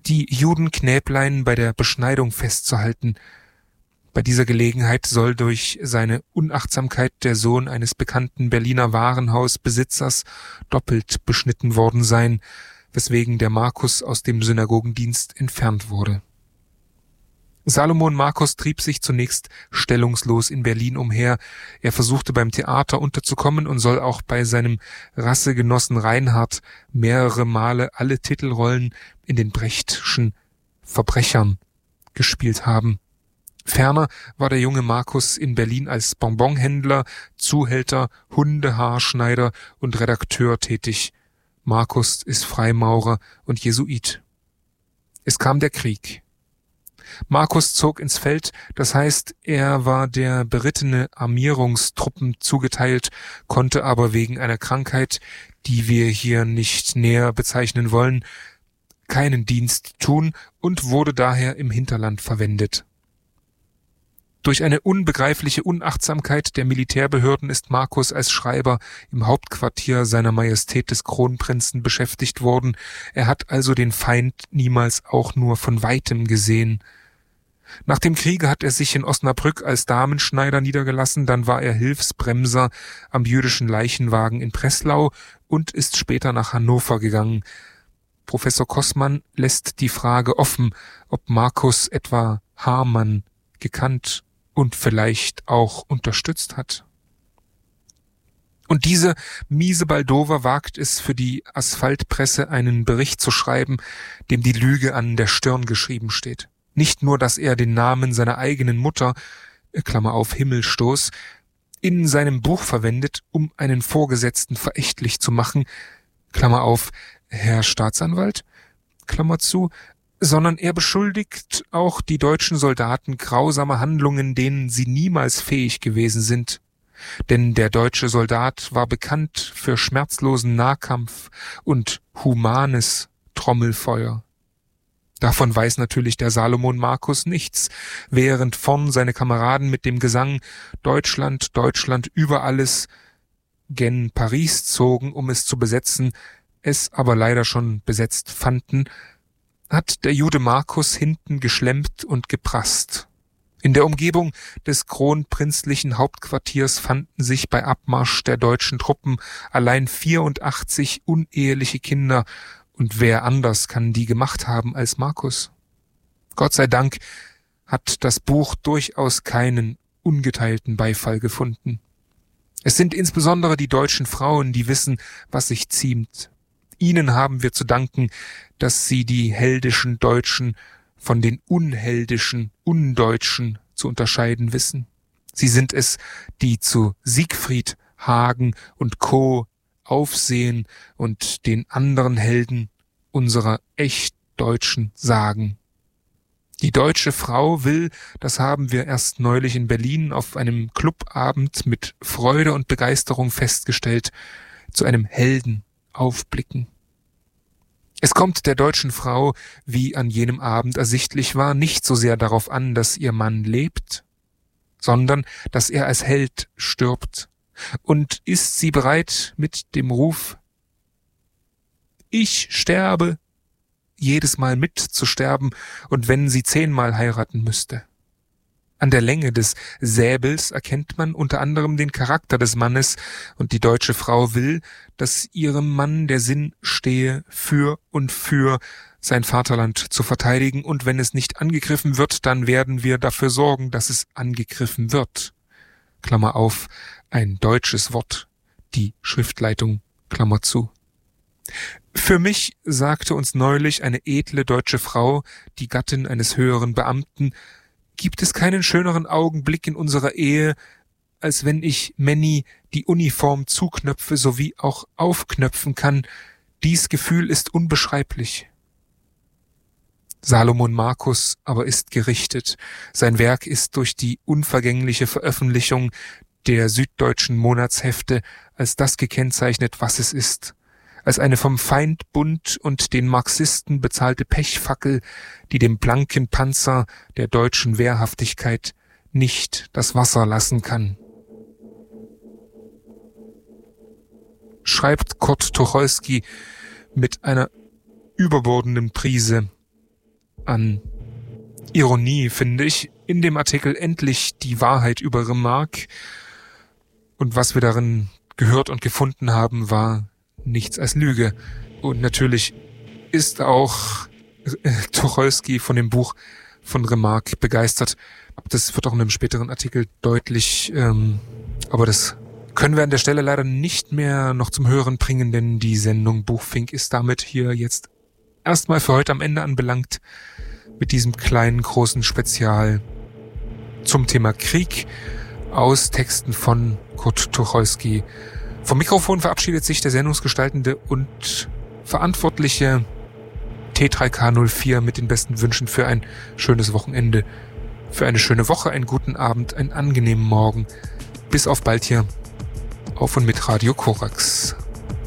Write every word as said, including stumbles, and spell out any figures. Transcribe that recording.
die Judenknäblein bei der Beschneidung festzuhalten. Bei dieser Gelegenheit soll durch seine Unachtsamkeit der Sohn eines bekannten Berliner Warenhausbesitzers doppelt beschnitten worden sein, weswegen der Markus aus dem Synagogendienst entfernt wurde. Salomon Markus trieb sich zunächst stellungslos in Berlin umher. Er versuchte beim Theater unterzukommen und soll auch bei seinem Rassegenossen Reinhard mehrere Male alle Titelrollen in den Brechtschen Verbrechern gespielt haben. Ferner war der junge Markus in Berlin als Bonbonhändler, Zuhälter, Hundehaarschneider und Redakteur tätig. Markus ist Freimaurer und Jesuit. Es kam der Krieg. Markus zog ins Feld, das heißt, er war der berittene Armierungstruppen zugeteilt, konnte aber wegen einer Krankheit, die wir hier nicht näher bezeichnen wollen, keinen Dienst tun und wurde daher im Hinterland verwendet. Durch eine unbegreifliche Unachtsamkeit der Militärbehörden ist Markus als Schreiber im Hauptquartier seiner Majestät des Kronprinzen beschäftigt worden. Er hat also den Feind niemals auch nur von weitem gesehen. Nach dem Kriege hat er sich in Osnabrück als Damenschneider niedergelassen, dann war er Hilfsbremser am jüdischen Leichenwagen in Breslau und ist später nach Hannover gegangen. Professor Kossmann lässt die Frage offen, ob Markus etwa Hamann gekannt und vielleicht auch unterstützt hat. Und diese miese Baldover wagt es für die Asphaltpresse, einen Bericht zu schreiben, dem die Lüge an der Stirn geschrieben steht. Nicht nur, dass er den Namen seiner eigenen Mutter, Klammer auf Himmelstoß, in seinem Buch verwendet, um einen Vorgesetzten verächtlich zu machen, Klammer auf Herr Staatsanwalt, Klammer zu, sondern er beschuldigt auch die deutschen Soldaten grausamer Handlungen, denen sie niemals fähig gewesen sind. Denn der deutsche Soldat war bekannt für schmerzlosen Nahkampf und humanes Trommelfeuer. Davon weiß natürlich der Salomon Markus nichts, während vorn seine Kameraden mit dem Gesang Deutschland, Deutschland über alles gen Paris zogen, um es zu besetzen, es aber leider schon besetzt fanden, hat der Jude Markus hinten geschlemmt und geprasst. In der Umgebung des kronprinzlichen Hauptquartiers fanden sich bei Abmarsch der deutschen Truppen allein vierundachtzig uneheliche Kinder, und wer anders kann die gemacht haben als Markus? Gott sei Dank hat das Buch durchaus keinen ungeteilten Beifall gefunden. Es sind insbesondere die deutschen Frauen, die wissen, was sich ziemt. Ihnen haben wir zu danken, dass sie die heldischen Deutschen von den unheldischen Undeutschen zu unterscheiden wissen. Sie sind es, die zu Siegfried, Hagen und Co. aufsehen und den anderen Helden unserer echt Deutschen sagen. Die deutsche Frau will, das haben wir erst neulich in Berlin auf einem Clubabend mit Freude und Begeisterung festgestellt, zu einem Helden aufblicken. Es kommt der deutschen Frau, wie an jenem Abend ersichtlich war, nicht so sehr darauf an, dass ihr Mann lebt, sondern dass er als Held stirbt. Und ist sie bereit, mit dem Ruf »Ich sterbe«, jedes Mal mitzusterben, und wenn sie zehnmal heiraten müsste? An der Länge des Säbels erkennt man unter anderem den Charakter des Mannes, und die deutsche Frau will, dass ihrem Mann der Sinn stehe, für und für sein Vaterland zu verteidigen, und wenn es nicht angegriffen wird, dann werden wir dafür sorgen, dass es angegriffen wird. Klammer auf, ein deutsches Wort, die Schriftleitung, Klammer zu. Für mich, sagte uns neulich eine edle deutsche Frau, die Gattin eines höheren Beamten, gibt es keinen schöneren Augenblick in unserer Ehe, als wenn ich Manny die Uniform zuknöpfe sowie auch aufknöpfen kann. Dies Gefühl ist unbeschreiblich. Salomon Markus aber ist gerichtet. Sein Werk ist durch die unvergängliche Veröffentlichung der süddeutschen Monatshefte als das gekennzeichnet, was es ist. Als eine vom Feindbund und den Marxisten bezahlte Pechfackel, die dem blanken Panzer der deutschen Wehrhaftigkeit nicht das Wasser lassen kann. Schreibt Kurt Tucholsky mit einer überbordenden Prise. an Ironie, finde ich, in dem Artikel endlich die Wahrheit über Remarque. Und was wir darin gehört und gefunden haben, war nichts als Lüge. Und natürlich ist auch äh, Tucholsky von dem Buch von Remarque begeistert. Das wird auch in einem späteren Artikel deutlich, ähm, aber das können wir an der Stelle leider nicht mehr noch zum Hören bringen, denn die Sendung Buchfink ist damit hier jetzt erstmal für heute am Ende anbelangt mit diesem kleinen, großen Spezial zum Thema Krieg aus Texten von Kurt Tucholsky. Vom Mikrofon verabschiedet sich der sendungsgestaltende und verantwortliche T drei K null vier mit den besten Wünschen für ein schönes Wochenende, für eine schöne Woche, einen guten Abend, einen angenehmen Morgen. Bis auf bald hier auf und mit Radio Korax.